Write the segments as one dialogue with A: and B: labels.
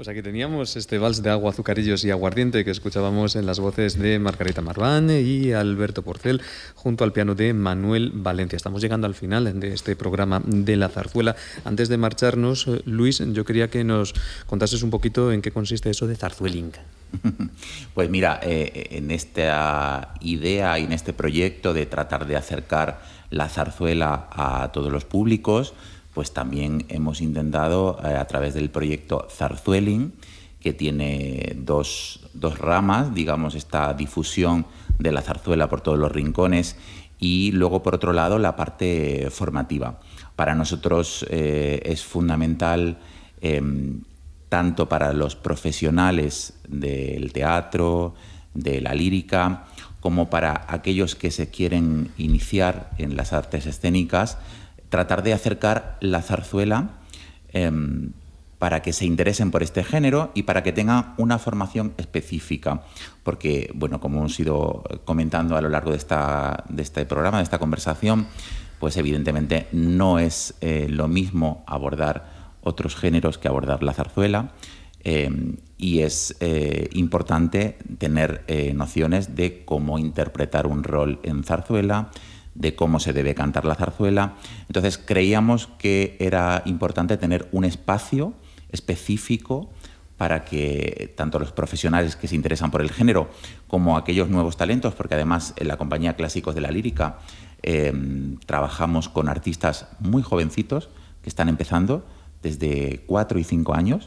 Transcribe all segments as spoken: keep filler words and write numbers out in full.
A: Pues aquí teníamos este vals de agua, azucarillos y aguardiente que escuchábamos en las voces de Margarita Marván y Alberto Porcel junto al piano de Manuel Valencia. Estamos llegando al final de este programa de la zarzuela. Antes de marcharnos, Luis, yo quería que nos contases un poquito en qué consiste eso de zarzueling.
B: Pues mira, eh, en esta idea y en este proyecto de tratar de acercar la zarzuela a todos los públicos, pues también hemos intentado, eh, a través del proyecto Zarzueling, que tiene dos, dos ramas, digamos, esta difusión de la zarzuela por todos los rincones y luego, por otro lado, la parte formativa. Para nosotros eh, es fundamental, eh, tanto para los profesionales del teatro, de la lírica, como para aquellos que se quieren iniciar en las artes escénicas, tratar de acercar la zarzuela eh, para que se interesen por este género y para que tengan una formación específica. Porque, bueno, como hemos ido comentando a lo largo de, esta, de este programa, de esta conversación, pues evidentemente no es eh, lo mismo abordar otros géneros que abordar la zarzuela. Eh, y es eh, importante tener eh, nociones de cómo interpretar un rol en zarzuela, de cómo se debe cantar la zarzuela. Entonces creíamos que era importante tener un espacio específico para que tanto los profesionales que se interesan por el género como aquellos nuevos talentos, porque además en la compañía Clásicos de la Lírica eh, trabajamos con artistas muy jovencitos que están empezando desde cuatro y cinco años,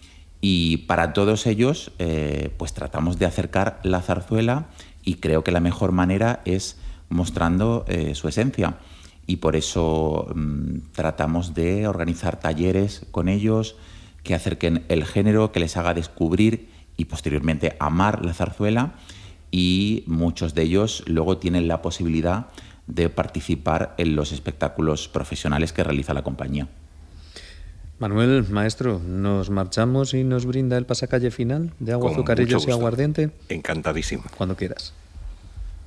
B: y para todos ellos eh, pues tratamos de acercar la zarzuela, y creo que la mejor manera es mostrando eh, su esencia, y por eso mmm, tratamos de organizar talleres con ellos que acerquen el género, que les haga descubrir y posteriormente amar la zarzuela, y muchos de ellos luego tienen la posibilidad de participar en los espectáculos profesionales que realiza la compañía.
A: Manuel, maestro, ¿nos marchamos y nos brinda el pasacalle final de agua,
C: Con
A: azucarillos
C: mucho
A: y
C: gusto.
A: aguardiente?
C: Encantadísimo.
A: Cuando quieras.